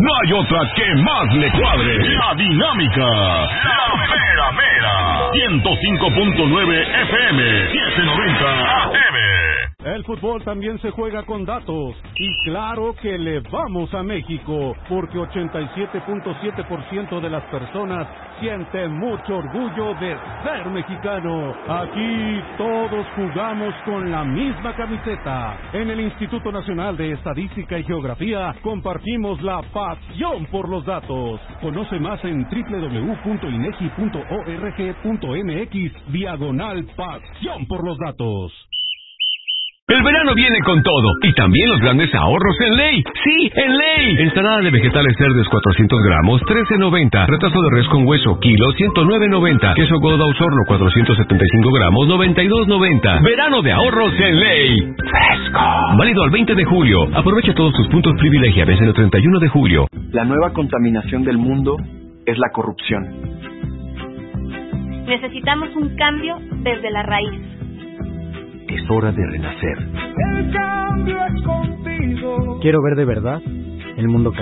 No hay otra que más le cuadre. La dinámica. La mera mera. 105.9 FM. 790 AM. El fútbol también se juega con datos. Y claro que le vamos a México, porque 87.7% de las personas sienten mucho orgullo de ser mexicano. Aquí todos jugamos con la misma camiseta. En el Instituto Nacional de Estadística y Geografía compartimos la pasión por los datos. Conoce más en www.inegi.org.mx/pasión por los datos. El verano viene con todo, y también los grandes ahorros en Ley. ¡Sí, en Ley! Ensalada de vegetales verdes 400 gramos, $13.90. Retazo de res con hueso, kilo, $109.90. Queso Gouda Osorno, 475 gramos, $92.90. Verano de ahorros en Ley. ¡Fresco! Válido al 20 de julio. Aprovecha todos tus puntos privilegia desde el 31 de julio. La nueva contaminación del mundo es la corrupción. Necesitamos un cambio desde la raíz. Es hora de renacer. El cambio es contigo. Quiero ver de verdad el mundo cambiar.